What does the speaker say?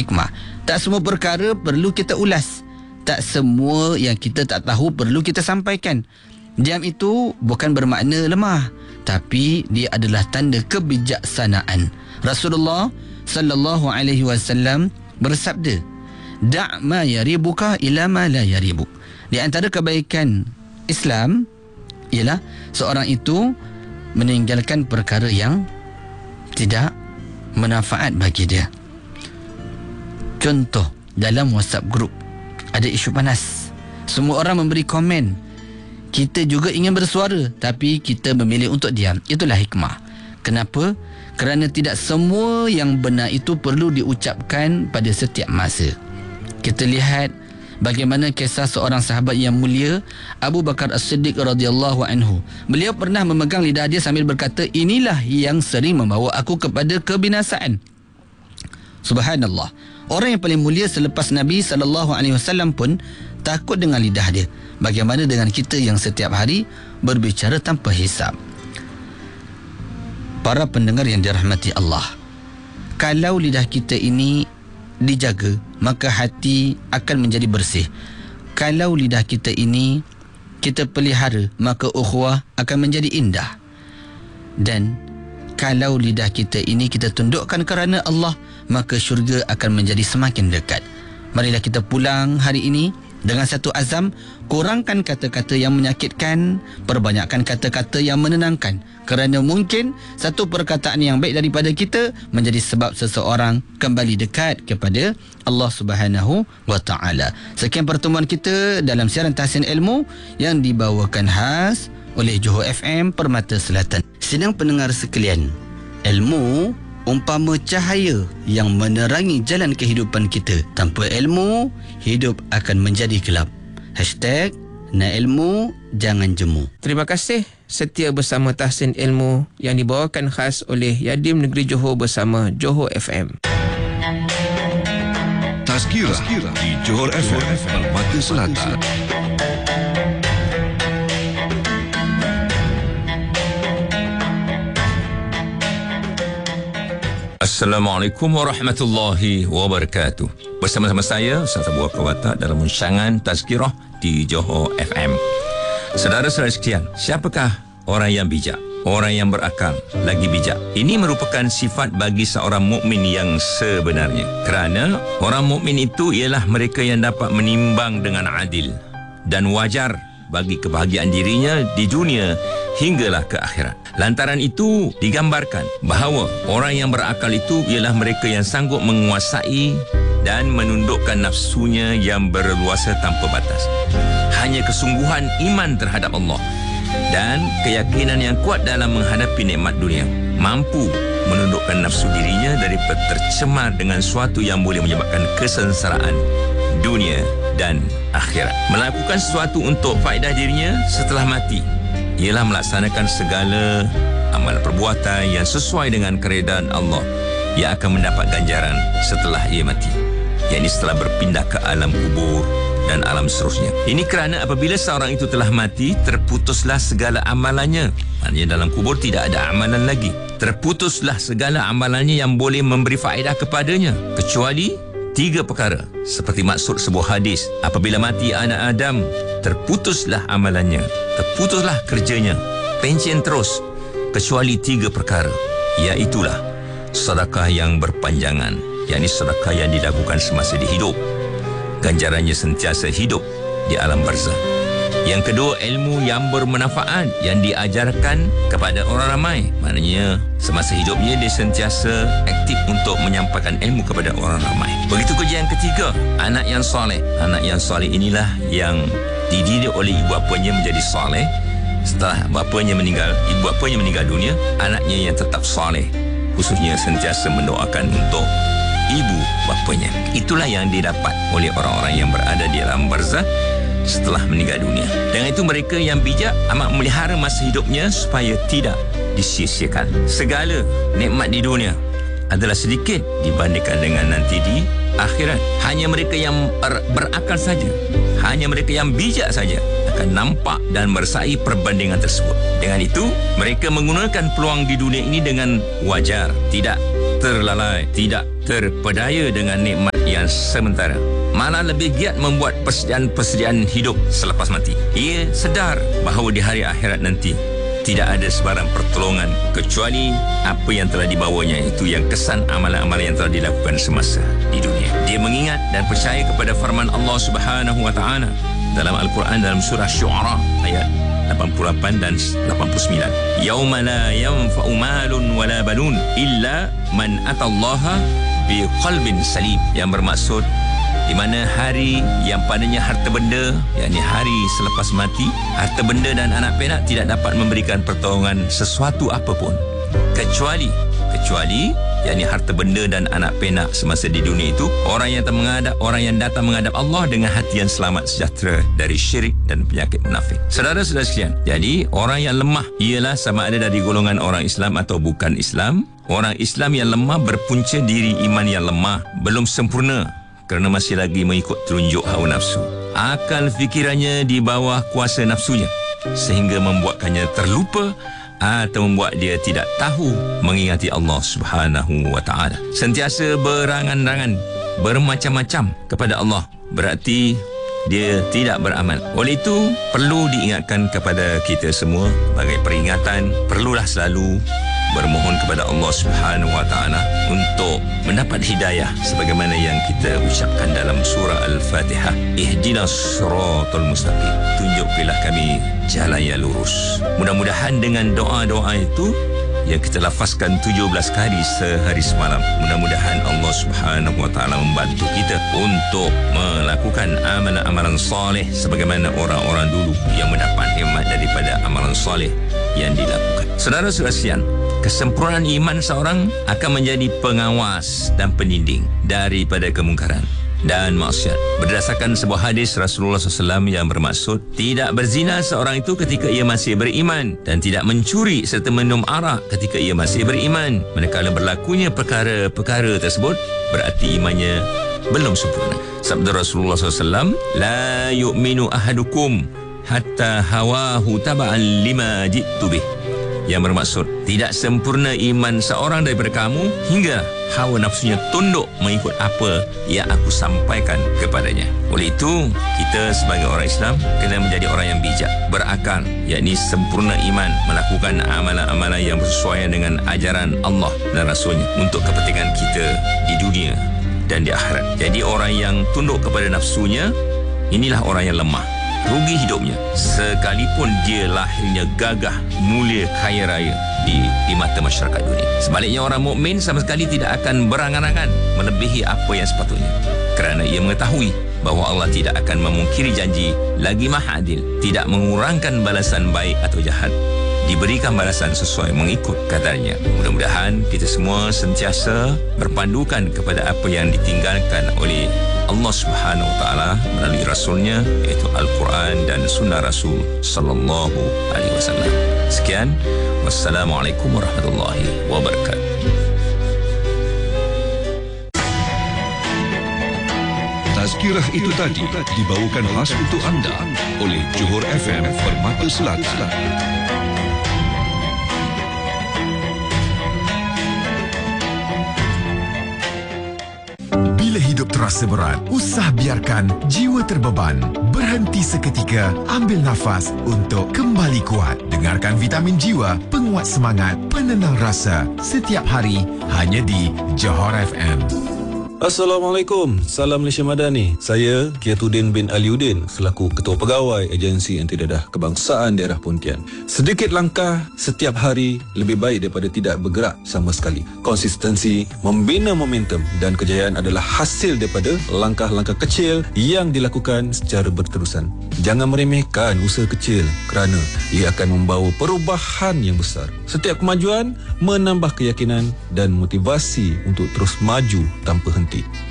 hikmah. Tak semua perkara perlu kita ulas. Tak semua yang kita tak tahu perlu kita sampaikan. Diam itu bukan bermakna lemah, tapi dia adalah tanda kebijaksanaan. Rasulullah sallallahu alaihi wasallam bersabda, "Da' ma yaribuka ila ma la yaribuk." Di antara kebaikan Islam ialah seorang itu meninggalkan perkara yang tidak manfaat bagi dia. Contoh, dalam WhatsApp group ada isu panas. Semua orang memberi komen. Kita juga ingin bersuara, tapi kita memilih untuk diam. Itulah hikmah. Kenapa? Kerana tidak semua yang benar itu perlu diucapkan pada setiap masa. Kita lihat bagaimana kisah seorang sahabat yang mulia, Abu Bakar As-Siddiq radhiyallahu anhu. Beliau pernah memegang lidah dia sambil berkata, "Inilah yang sering membawa aku kepada kebinasaan." Subhanallah. Orang yang paling mulia selepas Nabi SAW pun takut dengan lidah dia. Bagaimana dengan kita yang setiap hari berbicara tanpa hisab? Para pendengar yang dirahmati Allah, kalau lidah kita ini dijaga, maka hati akan menjadi bersih. Kalau lidah kita ini kita pelihara, maka ukhuwah akan menjadi indah. Dan kalau lidah kita ini kita tundukkan kerana Allah, maka syurga akan menjadi semakin dekat. Marilah kita pulang hari ini dengan satu azam, kurangkan kata-kata yang menyakitkan, perbanyakkan kata-kata yang menenangkan. Kerana mungkin satu perkataan yang baik daripada kita menjadi sebab seseorang kembali dekat kepada Allah Subhanahu wa Ta'ala. Sekian pertemuan kita dalam siaran Tahsin Ilmu yang dibawakan khas oleh Johor FM Permata Selatan. Sidang pendengar sekalian, ilmu umpama cahaya yang menerangi jalan kehidupan kita. Tanpa ilmu, hidup akan menjadi gelap. #Nak ilmu, jangan jemu. Terima kasih setia bersama Tahsin Ilmu yang dibawakan khas oleh Yadim Negeri Johor bersama Johor FM. Tazkirah di Johor FM Permata Selatan. Assalamualaikum warahmatullahi wabarakatuh. Bersama-sama saya, Ustaz Abu Bakar Watak dalam rancangan Tazkirah di Johor FM. Saudara-saudara sekalian, siapakah orang yang bijak? Orang yang berakal, lagi bijak. Ini merupakan sifat bagi seorang mukmin yang sebenarnya. Kerana orang mukmin itu ialah mereka yang dapat menimbang dengan adil dan wajar bagi kebahagiaan dirinya di dunia hinggalah ke akhirat. Lantaran itu digambarkan bahawa orang yang berakal itu ialah mereka yang sanggup menguasai dan menundukkan nafsunya yang berluasa tanpa batas. Hanya kesungguhan iman terhadap Allah dan keyakinan yang kuat dalam menghadapi nikmat dunia mampu menundukkan nafsu dirinya daripada tercemar dengan sesuatu yang boleh menyebabkan kesengsaraan dunia dan akhirat. Melakukan sesuatu untuk faedah dirinya setelah mati ialah melaksanakan segala amal perbuatan yang sesuai dengan keredaan Allah yang akan mendapat ganjaran setelah ia mati, yakni setelah berpindah ke alam kubur dan alam seterusnya. Ini kerana apabila seorang itu telah mati, terputuslah segala amalannya. Maknanya dalam kubur tidak ada amalan lagi. Terputuslah segala amalannya yang boleh memberi faedah kepadanya, kecuali 3 perkara. Seperti maksud sebuah hadis, apabila mati anak Adam, terputuslah amalannya, terputuslah kerjanya, pencen terus, kecuali 3 perkara, iaitulah sedekah yang berpanjangan, yakni sedekah yang dilakukan semasa dihidup, ganjarannya sentiasa hidup di alam barzah. Yang kedua, ilmu yang bermanfaat yang diajarkan kepada orang ramai. Maknanya semasa hidupnya dia sentiasa aktif untuk menyampaikan ilmu kepada orang ramai. Begitu kerja yang ketiga, anak yang soleh. Anak yang soleh inilah yang dididik oleh ibu bapanya menjadi soleh. Setelah bapanya meninggal, ibu bapanya meninggal dunia, anaknya yang tetap soleh, khususnya sentiasa mendoakan untuk ibu bapanya. Itulah yang didapat oleh orang-orang yang berada di alam barzah setelah meninggal dunia. Dengan itu mereka yang bijak amat memelihara masa hidupnya supaya tidak disia-siakan. Segala nikmat di dunia adalah sedikit dibandingkan dengan nanti di akhirat. Hanya mereka yang berakal saja, hanya mereka yang bijak saja akan nampak dan meresai perbandingan tersebut. Dengan itu mereka menggunakan peluang di dunia ini dengan wajar, tidak terlalai, tidak terpedaya dengan nikmat yang sementara, malah lebih giat membuat persediaan hidup selepas mati. Ia sedar bahawa di hari akhirat nanti tidak ada sebarang pertolongan kecuali apa yang telah dibawanya, itu yang kesan amalan-amalan yang telah dilakukan semasa di dunia. Dia mengingat dan percaya kepada firman Allah Subhanahu wa taala dalam Al-Quran, dalam surah Syu'ara ayat 88 dan 89. Yauma la yanfa'u malun wala banun illa man atallaha biqalbin salim, yang bermaksud di mana hari yang padanya harta benda, yakni hari selepas mati, harta benda dan anak penak tidak dapat memberikan pertolongan sesuatu apapun kecuali yakni harta benda dan anak penak semasa di dunia itu, orang yang datang menghadap Allah dengan hati yang selamat sejahtera dari syirik dan penyakit munafik. Saudara-saudara sekalian, jadi orang yang lemah ialah sama ada dari golongan orang Islam atau bukan Islam. Orang Islam yang lemah berpunca diri iman yang lemah, belum sempurna kerana masih lagi mengikut telunjuk hawa nafsu. Akal fikirannya di bawah kuasa nafsunya sehingga membuatkannya terlupa atau membuat dia tidak tahu mengingati Allah Subhanahu wa taala. Sentiasa berangan-angan, bermacam-macam kepada Allah, berarti dia tidak beramal. Oleh itu perlu diingatkan kepada kita semua sebagai peringatan, perlulah selalu bermohon kepada Allah Subhanahu wa taala untuk mendapat hidayah sebagaimana yang kita ucapkan dalam surah Al-Fatihah, ihdinas siratal mustaqim, tunjukilah kami jalan yang lurus. Mudah-mudahan dengan doa-doa itu yang kita lafazkan 17 kali sehari semalam, mudah-mudahan Allah Subhanahu wa taala membantu kita untuk melakukan amalan-amalan soleh sebagaimana orang-orang dulu yang mendapat nikmat daripada amalan soleh yang dilakukan. Saudara-saudara sekalian, kesempurnaan iman seorang akan menjadi pengawas dan pendinding daripada kemungkaran dan maksiat. Berdasarkan sebuah hadis Rasulullah SAW yang bermaksud, tidak berzina seorang itu ketika ia masih beriman, dan tidak mencuri serta minum arak ketika ia masih beriman. Manakala berlakunya perkara-perkara tersebut, berarti imannya belum sempurna. Sabda Rasulullah SAW, la yu'minu ahadukum hatta hawahu taba'an lima jitu bih, yang bermaksud tidak sempurna iman seorang daripada kamu hingga hawa nafsunya tunduk mengikut apa yang aku sampaikan kepadanya. Oleh itu, kita sebagai orang Islam kena menjadi orang yang bijak, berakal, yakni sempurna iman, melakukan amalan-amalan yang bersesuaian dengan ajaran Allah dan Rasulnya untuk kepentingan kita di dunia dan di akhirat. Jadi orang yang tunduk kepada nafsunya, inilah orang yang lemah, rugi hidupnya, sekalipun dia lahirnya gagah, mulia, kaya raya di mata masyarakat dunia. Sebaliknya, orang mukmin sama sekali tidak akan berangan-angan melebihi apa yang sepatutnya, kerana ia mengetahui bahawa Allah tidak akan memungkiri janji, lagi Maha Adil, tidak mengurangkan balasan baik atau jahat, diberikan balasan sesuai mengikut kadarnya. Mudah-mudahan kita semua sentiasa berpandukan kepada apa yang ditinggalkan oleh Allah Subhanahu wa taala melalui Rasulnya, iaitu Al-Quran dan Sunnah Rasul sallallahu alaihi wasallam. Sekian, wassalamualaikum warahmatullahi wabarakatuh. Tazkirah itu tadi dibawakan khas untuk anda oleh Johor FM Permata Selatan. Hidup terasa berat, usah biarkan jiwa terbeban. Berhenti seketika, ambil nafas untuk kembali kuat. Dengarkan Vitamin Jiwa, penguat semangat, penenang rasa, setiap hari hanya di Johor FM. Assalamualaikum, salam Malaysia Madani. Saya Kiatuddin bin Aliuddin selaku Ketua Pegawai Agensi Anti Dadah Kebangsaan Daerah Pontian. Sedikit langkah setiap hari lebih baik daripada tidak bergerak sama sekali. Konsistensi, membina momentum dan kejayaan adalah hasil daripada langkah-langkah kecil yang dilakukan secara berterusan. Jangan meremehkan usaha kecil kerana ia akan membawa perubahan yang besar. Setiap kemajuan menambah keyakinan dan motivasi untuk terus maju tanpa henti.